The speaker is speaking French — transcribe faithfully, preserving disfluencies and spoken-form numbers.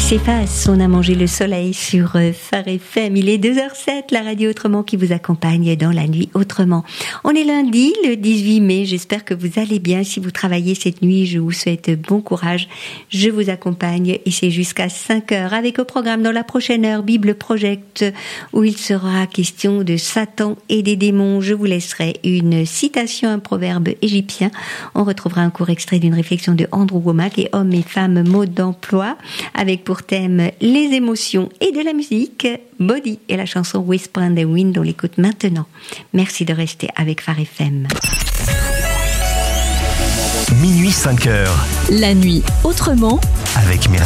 s'efface, on a mangé le soleil sur Phare F M. Il est deux heures sept, la radio Autrement qui vous accompagne dans la nuit autrement. On est lundi, le dix-huit mai, j'espère que vous allez bien. Si vous travaillez cette nuit, je vous souhaite bon courage. Je vous accompagne et c'est jusqu'à cinq heures avec au programme dans la prochaine heure Bible Project où il sera question de Satan et des démons. Je vous laisserai une citation, un proverbe égyptien. On retrouvera un court extrait d'une réflexion de Andrew Wommack et Hommes et femmes mode d'emploi avec pour thème les émotions et de la musique, Body et la chanson Whisper in the Wind, on l'écoute maintenant. Merci de rester avec Phare F M. Minuit cinq heures. La nuit autrement avec Myriam.